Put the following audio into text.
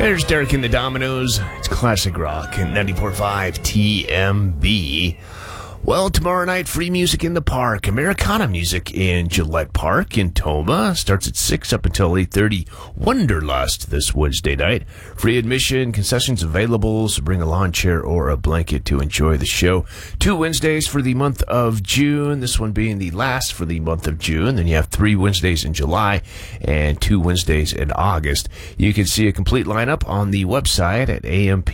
There's Derek and the Dominoes. It's classic rock and 94.5 TMB. Well, tomorrow night, free music in the park. Americana music in Gillette Park in Toma. Starts at 6 up until 8:30. Wanderlust this Wednesday night. Free admission, concessions available, so bring a lawn chair or a blanket to enjoy the show. 2 Wednesdays for the month of June, this one being the last for the month of June. Then you have 3 Wednesdays in July and 2 Wednesdays in August. You can see a complete lineup on the website at AMP.